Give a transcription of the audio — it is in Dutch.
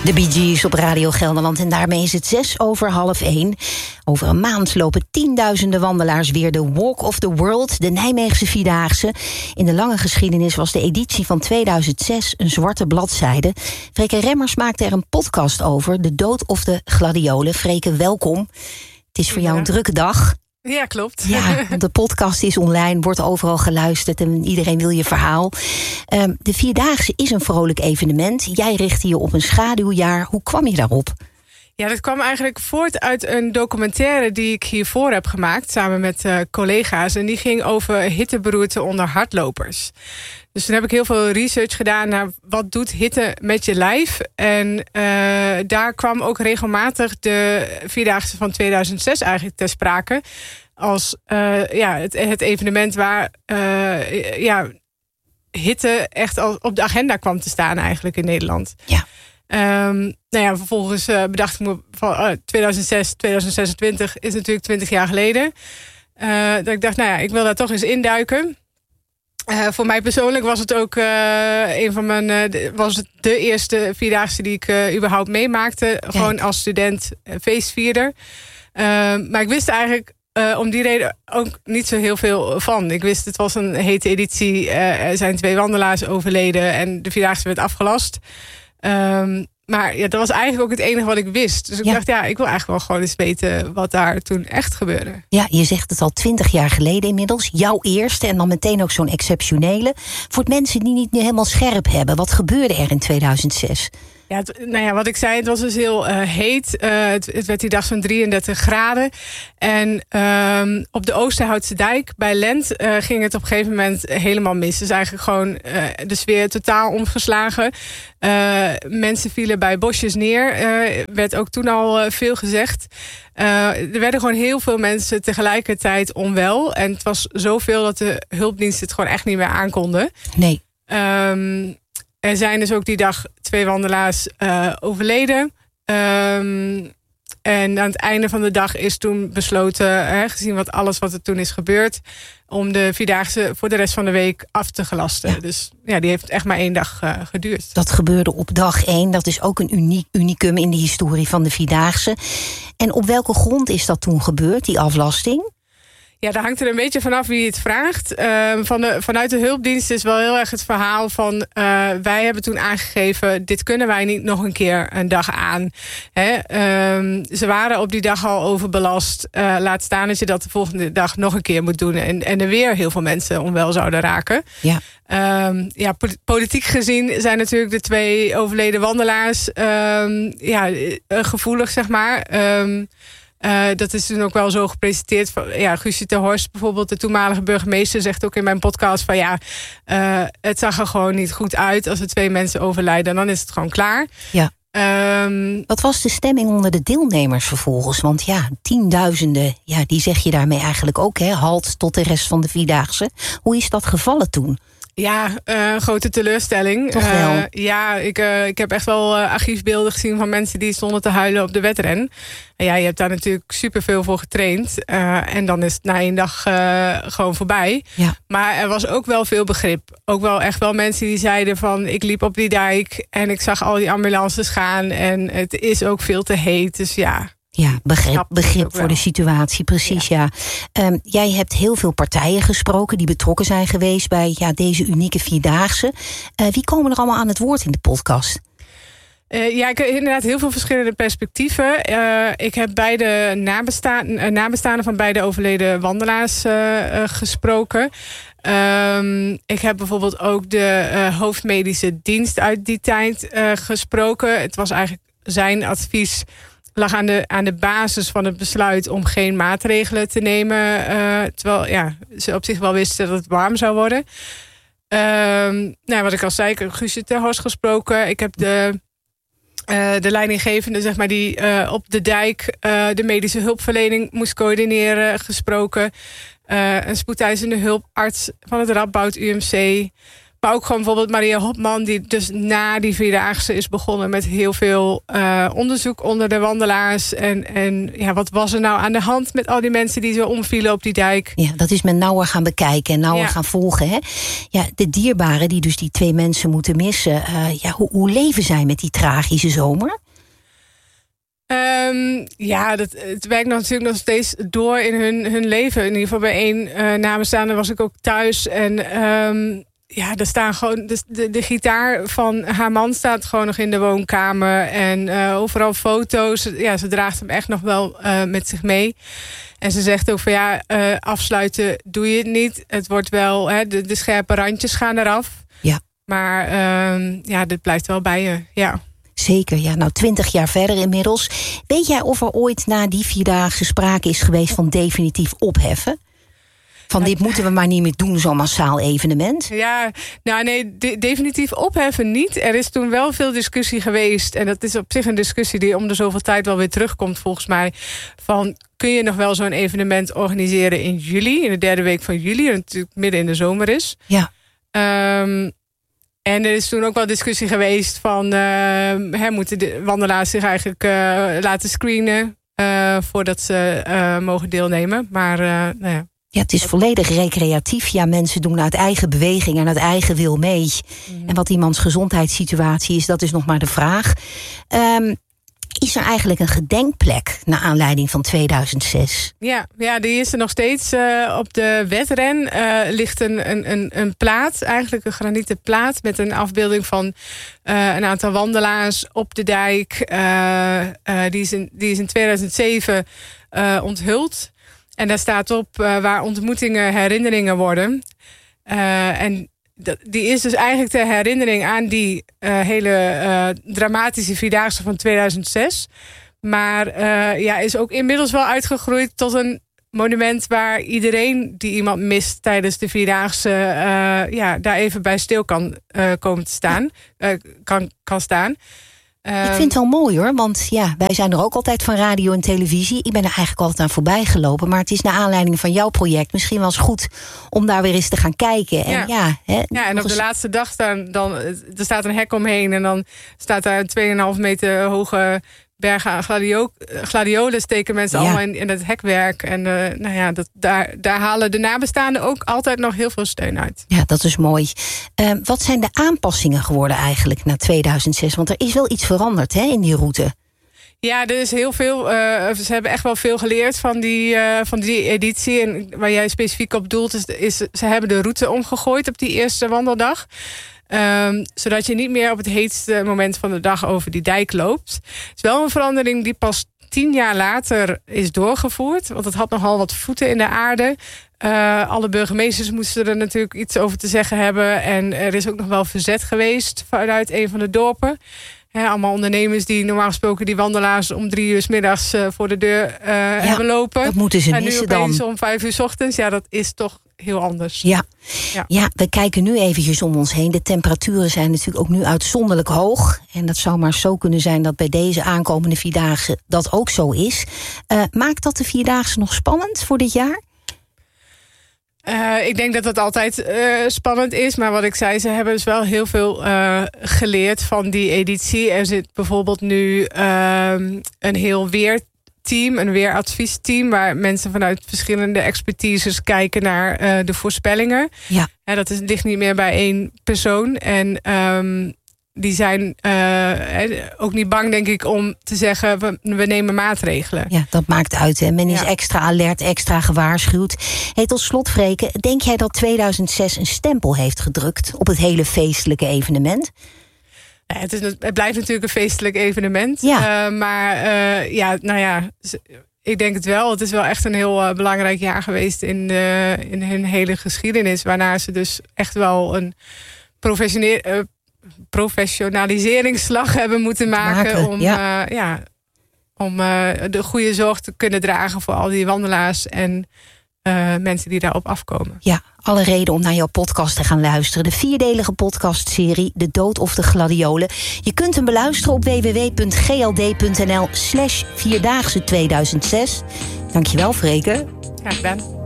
De Bee Gees op Radio Gelderland en daarmee is het 1:06. Over een maand lopen tienduizenden wandelaars weer de Walk of the World, de Nijmeegse Vierdaagse. In de lange geschiedenis was de editie van 2006 een zwarte bladzijde. Freke Remmers maakte er een podcast over, de dood of de gladiolen. Freke, welkom. Het is voor jou een drukke dag. Ja, klopt. Ja, de podcast is online, wordt overal geluisterd en iedereen wil je verhaal. De Vierdaagse is een vrolijk evenement. Jij richtte je op een schaduwjaar. Hoe kwam je daarop? Ja, dat kwam eigenlijk voort uit een documentaire die ik hiervoor heb gemaakt, samen met collega's. En die ging over hitteberoerte onder hardlopers. Dus toen heb ik heel veel research gedaan naar wat doet hitte met je lijf. En daar kwam ook regelmatig de Vierdaagse van 2006 eigenlijk ter sprake. Als het evenement waar hitte echt al op de agenda kwam te staan eigenlijk in Nederland. Ja. Vervolgens bedacht ik me van 2006, 2026 is natuurlijk 20 jaar geleden. Dat ik dacht, ik wil daar toch eens induiken. Voor mij persoonlijk was het ook was het de eerste Vierdaagse die ik überhaupt meemaakte. Kijk. Gewoon als student feestvierder. Maar ik wist eigenlijk om die reden ook niet zo heel veel van. Ik wist, het was een hete editie. Er zijn 2 wandelaars overleden en de Vierdaagse werd afgelast. Maar ja, dat was eigenlijk ook het enige wat ik wist. Dus ik dacht, ik wil eigenlijk wel gewoon eens weten wat daar toen echt gebeurde. Ja, je zegt het al 20 jaar geleden inmiddels. Jouw eerste en dan meteen ook zo'n exceptionele. Voor het mensen die niet helemaal scherp hebben, wat gebeurde er in 2006? Ja, wat ik zei, het was dus heel heet. Het werd die dag zo'n 33 graden. En op de Oosterhoutse dijk bij Lent ging het op een gegeven moment helemaal mis. Dus eigenlijk gewoon de sfeer totaal omgeslagen. Mensen vielen bij bosjes neer. Werd ook toen al veel gezegd. Er werden gewoon heel veel mensen tegelijkertijd onwel. En het was zoveel dat de hulpdiensten het gewoon echt niet meer aankonden. Nee. Er zijn dus ook die dag 2 wandelaars overleden. En aan het einde van de dag is toen besloten, gezien alles wat er toen is gebeurd, om de Vierdaagse voor de rest van de week af te gelasten. Ja. Dus die heeft echt maar 1 dag geduurd. Dat gebeurde op dag 1. Dat is ook een unicum in de historie van de Vierdaagse. En op welke grond is dat toen gebeurd, die aflasting? Ja, daar hangt er een beetje vanaf wie het vraagt. Vanuit de hulpdienst is wel heel erg het verhaal van wij hebben toen aangegeven, dit kunnen wij niet nog een keer een dag aan. Ze waren op die dag al overbelast. Laat staan dat je dat de volgende dag nog een keer moet doen. En er weer heel veel mensen onwel zouden raken. Ja. Politiek gezien zijn natuurlijk de 2 overleden wandelaars gevoelig, zeg maar. Dat is toen ook wel zo gepresenteerd. Guusje ter Horst, bijvoorbeeld de toenmalige burgemeester, zegt ook in mijn podcast van het zag er gewoon niet goed uit. Als er 2 mensen overlijden, dan is het gewoon klaar. Ja. Wat was de stemming onder de deelnemers vervolgens? Want tienduizenden, die zeg je daarmee eigenlijk ook, halt tot de rest van de Vierdaagse. Hoe is dat gevallen toen? Ja, grote teleurstelling. Toch wel? Ik heb echt wel archiefbeelden gezien van mensen die stonden te huilen op de wedren. En je hebt daar natuurlijk superveel voor getraind. En dan is het na 1 dag gewoon voorbij. Ja. Maar er was ook wel veel begrip. Ook wel echt wel mensen die zeiden van, ik liep op die dijk en ik zag al die ambulances gaan en het is ook veel te heet. Dus ja. Ja, begrip voor de situatie, precies, ja. Jij hebt heel veel partijen gesproken die betrokken zijn geweest bij deze unieke Vierdaagse. Wie komen er allemaal aan het woord in de podcast? Ik heb inderdaad heel veel verschillende perspectieven. Ik heb beide nabestaanden van beide overleden wandelaars gesproken. Ik heb bijvoorbeeld ook de hoofdmedische dienst uit die tijd gesproken. Het was eigenlijk zijn advies, lag aan de basis van het besluit om geen maatregelen te nemen. Terwijl ze op zich wel wisten dat het warm zou worden. Wat ik al zei, ik heb Guusje ter Horst gesproken. Ik heb de leidinggevende, zeg maar, die op de dijk de medische hulpverlening moest coördineren, gesproken. Een spoedeisende hulparts van het Radboud UMC. Maar ook gewoon bijvoorbeeld Maria Hopman, die dus na die Vierdaagse is begonnen met heel veel onderzoek onder de wandelaars. En wat was er nou aan de hand met al die mensen die zo omvielen op die dijk? Ja, dat is men nauwer gaan bekijken en nauwer gaan volgen. Hè? Ja, de dierbaren die dus die 2 mensen moeten missen. Hoe leven zij met die tragische zomer? Het werkt natuurlijk nog steeds door in hun leven. In ieder geval bij 1 nabestaande was ik ook thuis. En er staan gewoon de gitaar van haar man staat gewoon nog in de woonkamer. En overal foto's. Ja, ze draagt hem echt nog wel met zich mee. En ze zegt ook van afsluiten doe je het niet. Het wordt wel, de scherpe randjes gaan eraf. Ja. Maar dit blijft wel bij je, ja. Zeker, ja. Nou, 20 jaar verder inmiddels. Weet jij of er ooit na die Vierdaagse sprake is geweest van definitief opheffen? Van dit moeten we maar niet meer doen, zo'n massaal evenement. Ja, nou nee, definitief opheffen niet. Er is toen wel veel discussie geweest. En dat is op zich een discussie die om de zoveel tijd wel weer terugkomt volgens mij. Van, kun je nog wel zo'n evenement organiseren in juli? In de 3e week van juli, dat natuurlijk midden in de zomer is. Ja. En er is toen ook wel discussie geweest van moeten de wandelaars zich eigenlijk laten screenen voordat ze mogen deelnemen. Maar ja, het is volledig recreatief. Ja, mensen doen uit eigen beweging en uit eigen wil mee. En wat iemands gezondheidssituatie is, dat is nog maar de vraag. Is er eigenlijk een gedenkplek naar aanleiding van 2006? Ja, die is er nog steeds. Op de wedren ligt een plaat, eigenlijk een granieten plaat met een afbeelding van een aantal wandelaars op de dijk. Die is in 2007 onthuld. En daar staat op waar ontmoetingen herinneringen worden. En die is dus eigenlijk ter herinnering aan die hele dramatische Vierdaagse van 2006. Maar is ook inmiddels wel uitgegroeid tot een monument waar iedereen die iemand mist tijdens de Vierdaagse daar even bij stil kan komen te staan. Kan staan. Ik vind het wel mooi hoor, want wij zijn er ook altijd van radio en televisie. Ik ben er eigenlijk altijd aan voorbij gelopen. Maar het is naar aanleiding van jouw project misschien wel eens goed om daar weer eens te gaan kijken. En en op de laatste dag er staat een hek omheen. En dan staat daar een 2,5 meter hoge bergen aan gladiolen steken mensen allemaal in het hekwerk. En daar halen de nabestaanden ook altijd nog heel veel steun uit. Ja, dat is mooi. Wat zijn de aanpassingen geworden eigenlijk na 2006? Want er is wel iets veranderd in die route. Ja, er is heel veel. Ze hebben echt wel veel geleerd van die editie. En waar jij specifiek op doelt is ze hebben de route omgegooid op die eerste wandeldag. Zodat je niet meer op het heetste moment van de dag over die dijk loopt. Het is wel een verandering die pas 10 jaar later is doorgevoerd. Want het had nogal wat voeten in de aarde. Alle burgemeesters moesten er natuurlijk iets over te zeggen hebben. En er is ook nog wel verzet geweest vanuit een van de dorpen. Allemaal ondernemers die normaal gesproken die wandelaars om 3 uur 's middags voor de deur hebben lopen. Dat moeten ze missen dan. En nu opeens om 5 uur 's ochtends. Ja, dat is toch heel anders. Ja, we kijken nu eventjes om ons heen. De temperaturen zijn natuurlijk ook nu uitzonderlijk hoog. En dat zou maar zo kunnen zijn dat bij deze aankomende Vierdaagse dat ook zo is. Maakt dat de Vierdaagse nog spannend voor dit jaar? Ik denk dat dat altijd spannend is. Maar wat ik zei, ze hebben dus wel heel veel geleerd van die editie. Er zit bijvoorbeeld nu een heel weerteam, een weeradviesteam, waar mensen vanuit verschillende expertises kijken naar de voorspellingen. Ja. Dat ligt niet meer bij 1 persoon. En die zijn ook niet bang, denk ik, om te zeggen we nemen maatregelen. Ja, dat maakt uit. Hè? Men is extra alert, extra gewaarschuwd. Tot slot, Freke, denk jij dat 2006 een stempel heeft gedrukt op het hele feestelijke evenement? Het blijft natuurlijk een feestelijk evenement. Ja. Ik denk het wel. Het is wel echt een heel belangrijk jaar geweest in hun hele geschiedenis. Waarna ze dus echt wel een professionaliseringsslag hebben moeten maken om de goede zorg te kunnen dragen voor al die wandelaars en mensen die daarop afkomen. Ja, alle reden om naar jouw podcast te gaan luisteren. De 4-delige podcastserie De Dood of de Gladiolen. Je kunt hem beluisteren op www.gld.nl/vierdaagse2006. Dankjewel, Freke. Graag gedaan.